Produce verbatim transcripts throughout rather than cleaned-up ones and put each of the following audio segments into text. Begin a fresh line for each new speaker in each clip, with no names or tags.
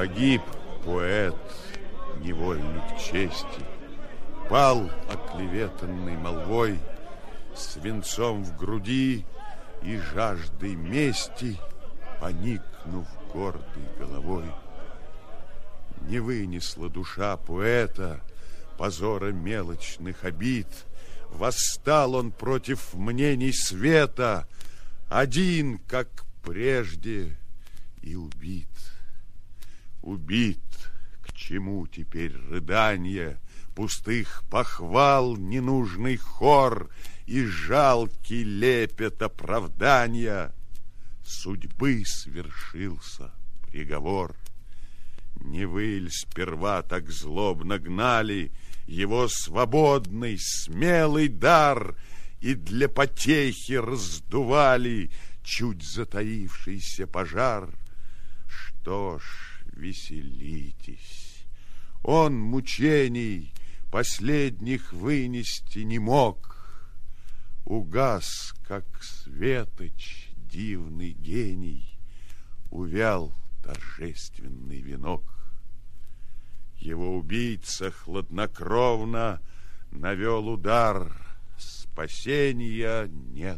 Погиб поэт, невольник чести, пал оклеветанный молвой, свинцом в груди и жаждой мести, поникнув гордой головой. Не вынесла душа поэта позора мелочных обид. Восстал он против мнений света, один, как прежде, и убит. Убит, к чему теперь рыданье, пустых похвал ненужный хор и жалкий лепет оправдания. Судьбы свершился приговор. Не вы ль сперва так злобно гнали его свободный, смелый дар и для потехи раздували чуть затаившийся пожар? Что ж, веселитесь. Он мучений последних вынести не мог. Угас, как светоч, дивный гений, увял торжественный венок. Его убийца хладнокровно навел удар, спасения нет.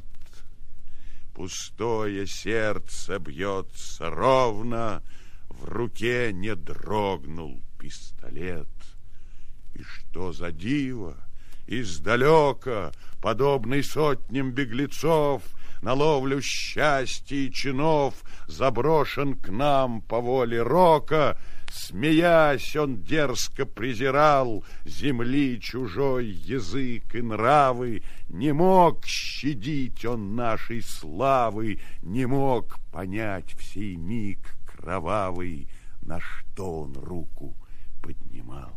Пустое сердце бьется ровно, в руке не дрогнул пистолет. И что за диво, издалека, подобный сотням беглецов, на ловлю счастья и чинов заброшен к нам по воле рока. Смеясь, он дерзко презирал земли чужой язык и нравы. Не мог щадить он нашей славы, не мог понять в сей миг кровавый, на что он руку поднимал.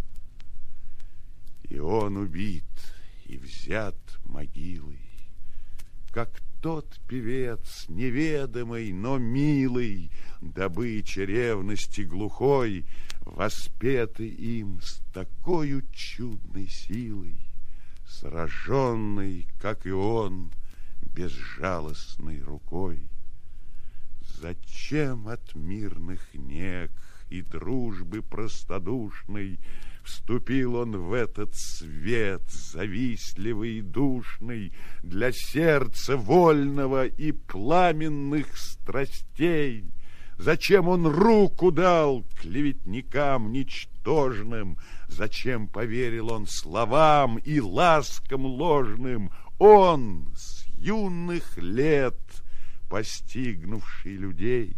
И он убит и взят могилой, как тот певец, неведомый, но милый, добыча ревности глухой, воспетый им с такою чудной силой, сраженный, как и он, безжалостной рукой. Зачем от мирных нег и дружбы простодушной вступил он в этот свет завистливый и душный, для сердца вольного и пламенных страстей? Зачем он руку дал клеветникам ничтожным? Зачем поверил он словам и ласкам ложным? Он, с юных лет постигнувший людей,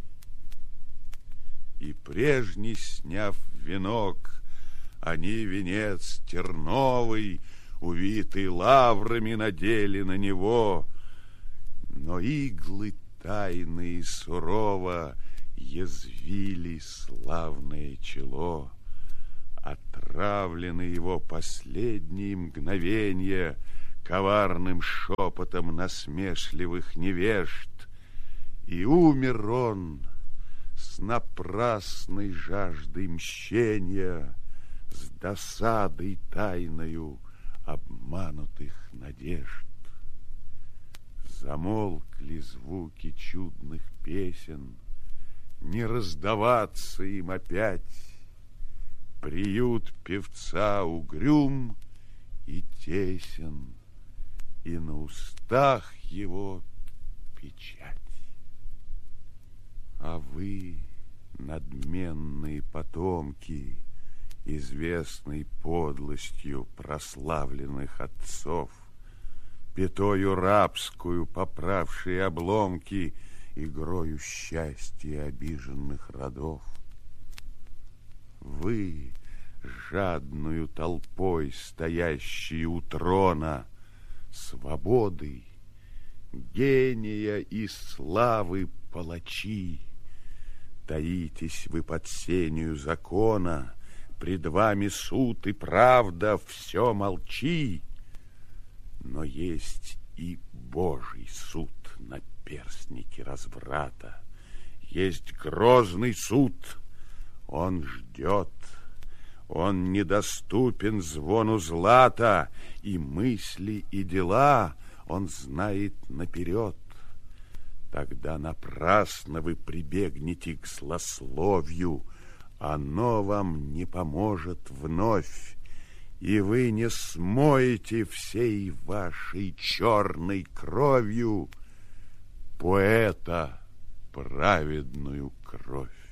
и прежний сняв венок, они венец терновый, увитый лаврами, надели на него. Но иглы тайны и сурово язвили славное чело. Отравлены его последние мгновенья коварным шепотом насмешливых невежд. И умер он с напрасной жаждой мщения, с досадой тайною обманутых надежд. Замолкли звуки чудных песен, не раздаваться им опять. Приют певца угрюм и тесен, и на устах его печать. А вы, надменные потомки, известной подлостью прославленных отцов, пятою рабскую поправшие обломки, игрою счастья обиженных родов. Вы, жадную толпой стоящие у трона, свободы, гения и славы палачи, таитесь вы под сенью закона, пред вами суд и правда, все молчи. Но есть и Божий суд на перстнике разврата, есть грозный суд, он ждет, он недоступен звону злата, и мысли, и дела он знает наперед. Тогда напрасно вы прибегнете к злословию, оно вам не поможет вновь, и вы не смоете всей вашей черной кровью поэта праведную кровь.